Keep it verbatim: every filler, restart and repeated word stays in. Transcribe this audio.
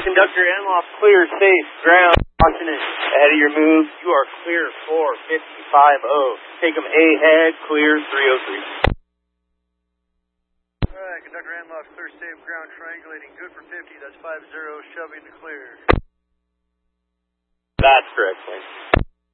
Conductor Anloff, clear, safe, ground, continent. Ahead of your move, you are clear four fifty-five oh. Take them ahead, clear three oh three. Alright, Conductor Anloff, clear, safe, ground, triangulating, good for fifty, that's five zero, shoving to clear. That's correct, man.